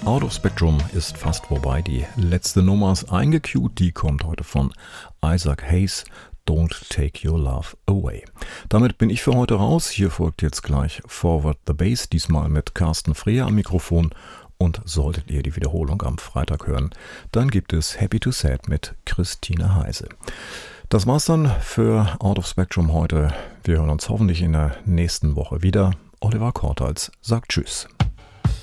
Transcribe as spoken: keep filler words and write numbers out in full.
Out of Spectrum ist fast vorbei. Die letzte Nummer ist eingecued. Die kommt heute von Isaac Hayes. Don't Take Your Love Away. Damit bin ich für heute raus. Hier folgt jetzt gleich Forward the Bass, diesmal mit Carsten Freer am Mikrofon. Und solltet ihr die Wiederholung am Freitag hören, dann gibt es Happy to Sad mit Christine Heise. Das war's dann für Out of Spectrum heute. Wir hören uns hoffentlich in der nächsten Woche wieder. Oliver Kortals sagt Tschüss.